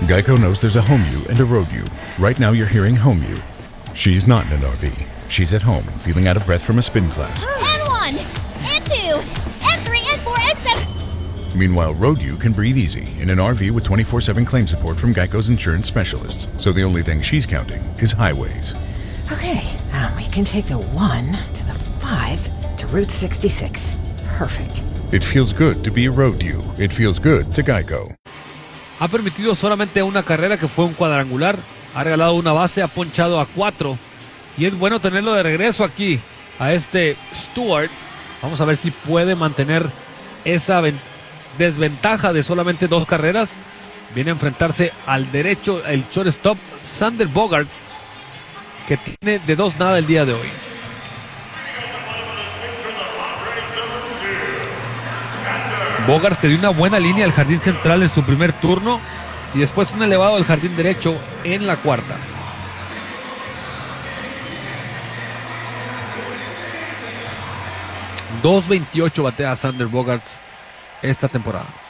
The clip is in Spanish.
Geico knows there's a home you and a road you. Right now you're hearing home you. She's not in an RV. She's at home, feeling out of breath from a spin class. And 1, and 2, and 3, and 4, and 7. Meanwhile, road you can breathe easy in an RV with 24/7 claim support from Geico's insurance specialists. So the only thing she's counting is highways. Okay, we can take the 1 to the 5 to Route 66. Perfect. It feels good to be a road you. It feels good to Geico. Ha permitido solamente una carrera que fue un cuadrangular. Ha regalado una base, ha ponchado a 4. Y es bueno tenerlo de regreso aquí a este Stewart. Vamos a ver si puede mantener esa desventaja de solamente 2 carreras. Viene a enfrentarse al derecho el shortstop Xander Bogaerts, que tiene de 2 nada el día de hoy. Bogaerts que dio una buena línea al jardín central en su primer turno y después un elevado al jardín derecho en la cuarta. .228 batea Xander Bogaerts esta temporada.